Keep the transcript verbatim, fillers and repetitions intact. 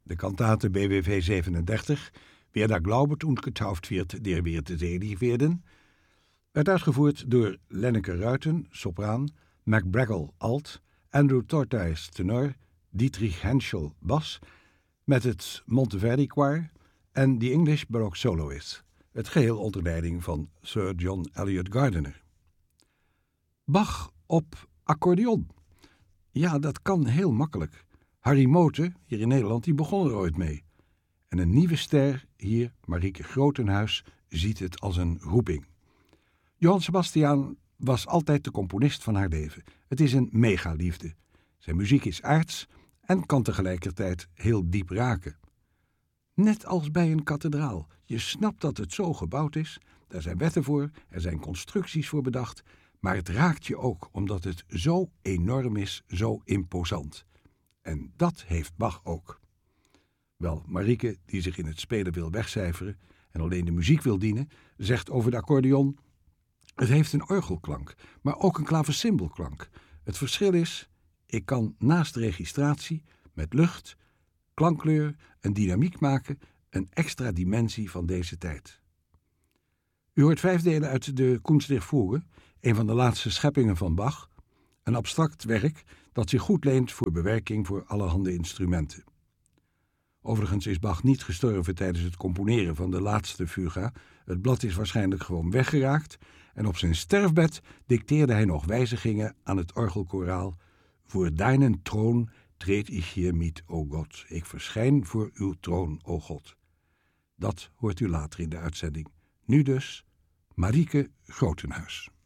De kantate B W V zevenendertig, Wer da glaubet und getauft wird, der wird selig werden, werd uitgevoerd door Lenneke Ruiten, sopraan, Mac Braggle, alt, Andrew Tortheis, tenor, Dietrich Henschel, bas, met het Monteverdi Choir en The English Baroque Soloists, het geheel onder leiding van Sir John Eliot Gardiner. Bach op accordeon. Ja, dat kan heel makkelijk. Harry Mote, hier in Nederland, die begon er ooit mee. En een nieuwe ster, hier, Marieke Grotenhuis, ziet het als een roeping. Johann Sebastian was altijd de componist van haar leven. Het is een megaliefde. Zijn muziek is aards en kan tegelijkertijd heel diep raken. Net als bij een kathedraal. Je snapt dat het zo gebouwd is, daar zijn wetten voor, er zijn constructies voor bedacht, maar het raakt je ook omdat het zo enorm is, zo imposant. En dat heeft Bach ook. Wel, Marieke, die zich in het spelen wil wegcijferen en alleen de muziek wil dienen, zegt over de accordeon: het heeft een orgelklank, maar ook een klavecimbelklank. Het verschil is, ik kan naast de registratie met lucht, klankkleur, een dynamiek maken, een extra dimensie van deze tijd. U hoort vijf delen uit de Kunst der Fuge, een van de laatste scheppingen van Bach, een abstract werk dat zich goed leent voor bewerking voor allerhande instrumenten. Overigens is Bach niet gestorven tijdens het componeren van de laatste fuga. Het blad is waarschijnlijk gewoon weggeraakt en op zijn sterfbed dicteerde hij nog wijzigingen aan het orgelkoraal. Voor deinen troon treed ik hier niet, o God. Ik verschijn voor uw troon, o God. Dat hoort u later in de uitzending. Nu dus Marieke Grotenhuis.